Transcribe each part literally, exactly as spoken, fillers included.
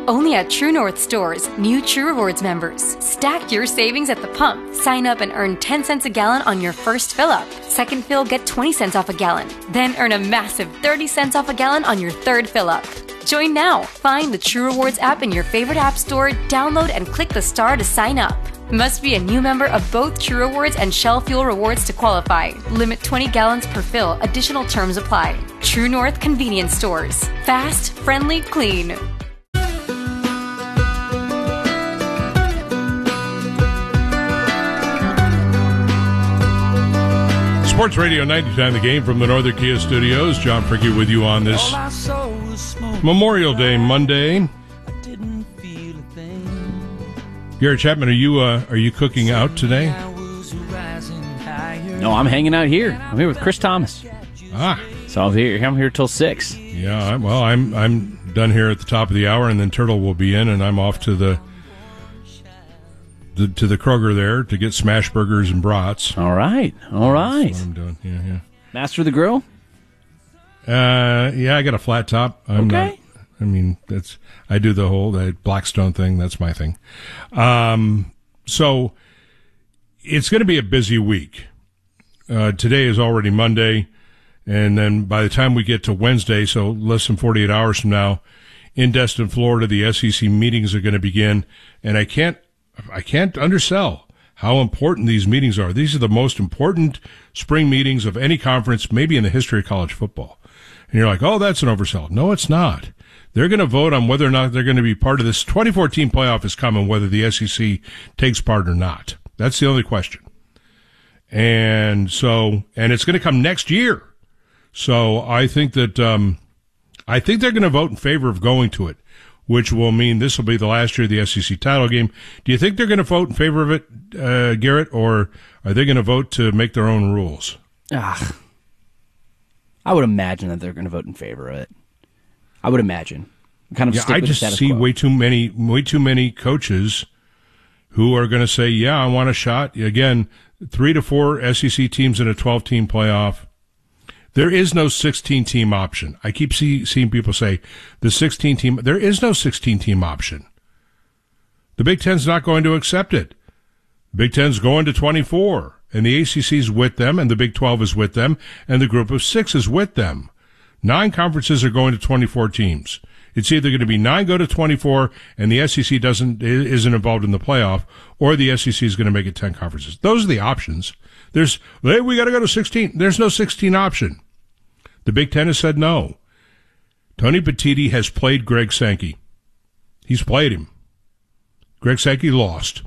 Only at True North stores, new True Rewards members. Stack your savings at the pump. Sign up and earn ten cents a gallon on your first fill-up. Second fill, get twenty cents off a gallon. Then earn a massive thirty cents off a gallon on your third fill-up. Join now. Find the True Rewards app in your favorite app store, download and click the star to sign up. Must be a new member of both True Rewards and Shell Fuel Rewards to qualify. Limit twenty gallons per fill. Additional terms apply. True North Convenience Stores. Fast, friendly, clean. Sports Radio ninety-nine The Game from the Northern Kia Studios. John Fricke with you on this Memorial Day Monday. Garrett Chapman, are you uh, are you cooking out today? No, I'm hanging out here. I'm here with Chris Thomas. Ah, so I'm here. I'm here till six. Yeah, well, I'm I'm done here at the top of the hour, and then Turtle will be in, and I'm off to the. The, to the Kroger there to get smash burgers and brats. All right, all right. That's what I'm doing. Yeah, yeah. Master of the grill. Uh, yeah, I got a flat top. I'm okay. Not, I mean, that's I do the whole the Blackstone thing. That's my thing. Um, so it's going to be a busy week. Uh, today is already Monday, and then by the time we get to Wednesday, so less than forty-eight hours from now, in Destin, Florida, the S E C meetings are going to begin, and I can't. I can't undersell how important these meetings are. These are the most important spring meetings of any conference, maybe in the history of college football. And you're like, oh, that's an oversell. No, it's not. They're going to vote on whether or not they're going to be part of this. twenty fourteen playoff is coming, whether the S E C takes part or not. That's the only question. And so, and it's going to come next year. So I think that, um, I think they're going to vote in favor of going to it, which will mean this will be the last year of the S E C title game. Do you think they're going to vote in favor of it, uh, Garrett, or are they going to vote to make their own rules? Ah, I would imagine that they're going to vote in favor of it. I would imagine. Kind of yeah, stick I with just the status see quo. way too many, way too many coaches who are going to say, "Yeah, I want a shot." Again, three to four S E C teams in a twelve-team playoff. There is no sixteen-team option. I keep see, seeing people say the sixteen-team. There is no sixteen-team option. The Big Ten's not going to accept it. The Big Ten's going to twenty-four, and the A C C's with them, and the Big twelve is with them, and the group of six is with them. Nine conferences are going to twenty-four teams. It's either going to be nine go to twenty-four, and the S E C doesn't isn't involved in the playoff, or the S E C is going to make it ten conferences. Those are the options. There's, hey, we got to go to sixteen. There's no sixteen option. The Big Ten has said no. Tony Petitti has played Greg Sankey. He's played him. Greg Sankey lost.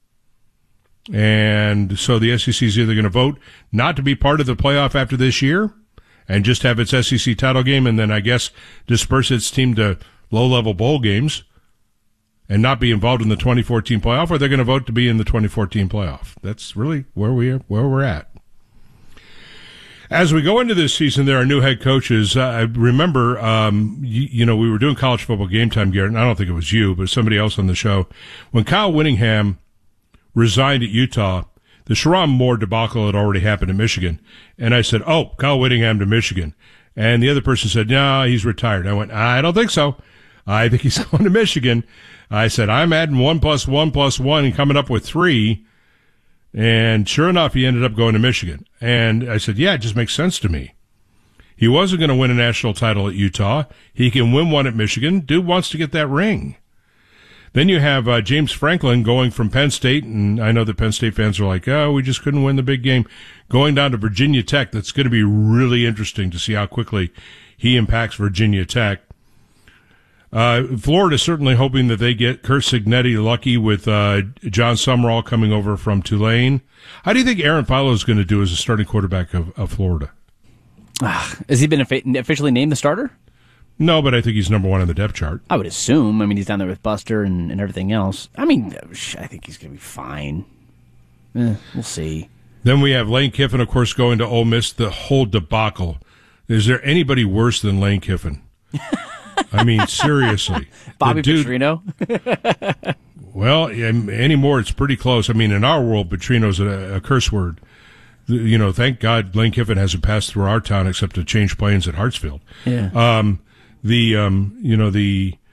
And so the S E C is either going to vote not to be part of the playoff after this year and just have its S E C title game and then, I guess, disperse its team to low-level bowl games and not be involved in the twenty fourteen playoff, or they're going to vote to be in the twenty fourteen playoff. That's really where, we are, where we're at. As we go into this season, there are new head coaches. Uh, I remember, um, you, you know, we were doing college football game time, Garrett, and I don't think it was you, but somebody else on the show. When Kyle Whittingham resigned at Utah, the Sherrone Moore debacle had already happened in Michigan. And I said, oh, Kyle Whittingham to Michigan. And the other person said, no, he's retired. I went, I don't think so. I think he's going to Michigan. I said, I'm adding one plus one plus one and coming up with three. And sure enough, he ended up going to Michigan. And I said, yeah, it just makes sense to me. He wasn't going to win a national title at Utah. He can win one at Michigan. Dude wants to get that ring. Then you have uh, James Franklin going from Penn State, and I know that Penn State fans are like, oh, we just couldn't win the big game, going down to Virginia Tech. That's going to be really interesting to see how quickly he impacts Virginia Tech. Uh, Florida is certainly hoping that they get Curt Cignetti lucky with uh, John Summerall coming over from Tulane. How do you think Aaron Philo is going to do as a starting quarterback of, of Florida? Ah, has he been officially named the starter? No, but I think he's number one on the depth chart. I would assume. I mean, he's down there with Buster and, and everything else. I mean, I think he's going to be fine. Eh, we'll see. Then we have Lane Kiffin, of course, going to Ole Miss. The whole debacle. Is there anybody worse than Lane Kiffin? I mean, seriously. Bobby dude, Petrino? Well, anymore, it's pretty close. I mean, in our world, Petrino's a, a curse word. You know, thank God Lane Kiffin hasn't passed through our town except to change planes at Hartsfield. Yeah. Um, the, um, you know, the,